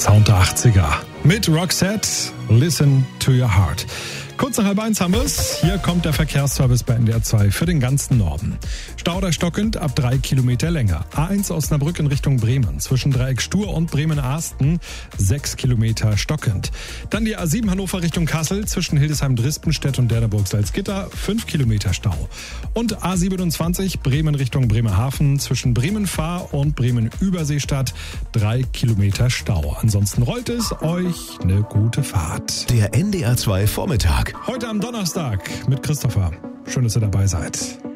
Sound der 80er. Mit Roxette, Listen to Your Heart. Kurz nach 12:30 haben wir es. Hier kommt der Verkehrsservice bei NDR 2 für den ganzen Norden. Stau oder stockend ab 3 Kilometer länger. A1 Osnabrück in Richtung Bremen. Zwischen Dreieck Stur und Bremen-Arsten 6 Kilometer stockend. Dann die A7 Hannover Richtung Kassel. Zwischen Hildesheim-Drispenstedt und Derneburg-Salzgitter 5 Kilometer Stau. Und A27 Bremen Richtung Bremerhaven. Zwischen Bremen-Fahr und Bremen-Überseestadt 3 Kilometer Stau. Ansonsten rollt es euch eine gute Fahrt. Der NDR 2 Vormittag. Heute am Donnerstag mit Christopher. Schön, dass ihr dabei seid.